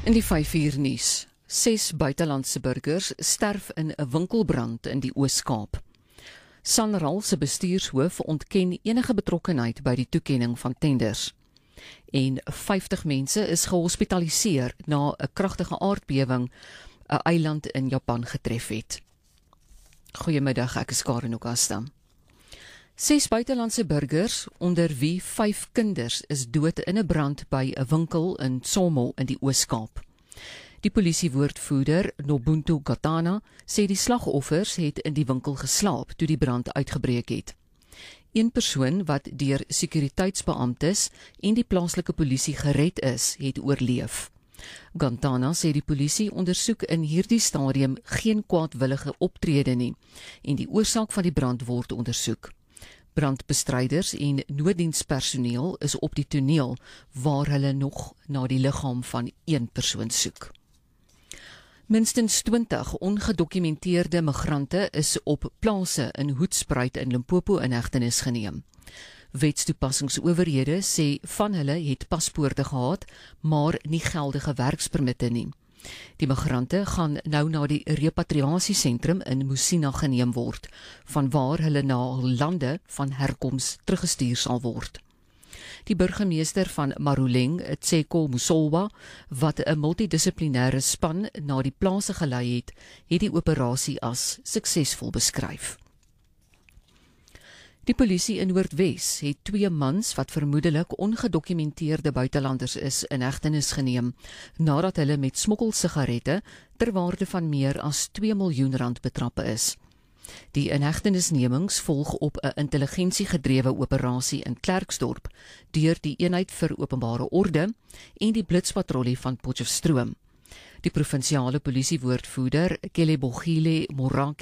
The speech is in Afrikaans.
In die 5-uur nuus, 6 buitelandse burgers sterf in 'n winkelbrand in die Oos-Kaap. SANRAL se bestuurshoof ontken enige betrokkenheid by die toekenning van tenders. En 50 mense is gehospitaliseer na 'n kragtige aardbewing 'n eiland in Japan getref het. Goeiemiddag, ek is Karen Okasta. 6 buitelandse burgers, onder wie 5 kinders, is dood in 'n brand by 'n winkel in Somo in die Oos-Kaap. Die polisiewoordvoerder Nobuntu Gatana sê die slagoffers het in die winkel geslaap toe die brand uitgebreek het. Een persoon wat deur sekuriteitsbeamptes en die plaaslike polisie gered is, het oorleef. Gatana sê die polisie ondersoek in hierdie stadium geen kwaadwillige optrede nie en die oorsaak van die brand word ondersoek. Brandbestryders en nooddienspersoneel is op die toneel waar hulle nog na die liggaam van een persoon soek. Minstens 20 ongedokumenteerde migrante is op plase in Hoedspruit in Limpopo in hegtenis geneem. Wetstoepassingsowerhede sê van hulle het paspoorte gehad, maar nie geldige werkspermitte nie. Die migrante gaan nou na die repatriasiesentrum in Musina geneem word, vanwaar hulle na hul lande van herkoms teruggestuur sal word. Die burgemeester van Maruleng, Tseko Musolwa, wat 'n multidissiplinêre span na die plase gelei het, die operasie as suksesvol beskryf. Die polisie in Noordwes het 2 mans wat vermoedelik ongedokumenteerde buitelanders is in hegtenis geneem, nadat hulle met smokkelsigarette ter waarde van meer as R2 miljoen betrappe is. Die inhegtenisnemings volg op 'n intelligensiegedrewe operasie in Klerksdorp deur die eenheid vir openbare orde en die blitspatrollie van Potchefstroom. Die provinsiale polisiewoordvoerder Kelebogile Morake